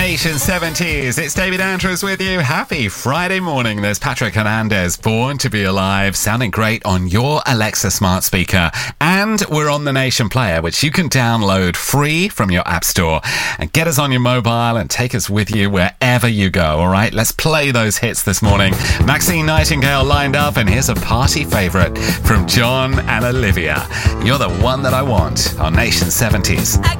Nation 70s. It's David Andrews with you. Happy Friday morning. There's Patrick Hernandez, Born to Be Alive, sounding great on your Alexa smart speaker. And we're on the Nation Player, which you can download free from your app store and get us on your mobile and take us with you wherever you go. All right, let's play those hits this morning. Maxine Nightingale lined up, and here's a party favourite from John and Olivia. You're the one that I want on Nation 70s.